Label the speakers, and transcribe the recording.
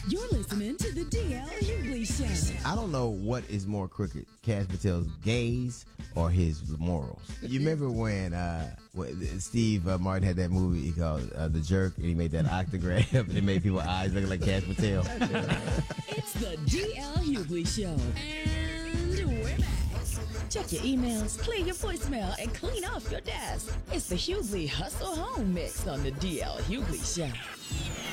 Speaker 1: You're listening to the DL Hughley Show.
Speaker 2: I don't know what is more crooked, Cash Patel's gaze or his morals. You remember when Steve Martin had that movie called The Jerk, and he made that octagram, and it made people's eyes looking like Cash Patel?
Speaker 1: It's the DL Hughley Show. And we're back. Check your emails, clear your voicemail, and clean off your desk. It's the Hughley Hustle Home Mix on the DL Hughley Show.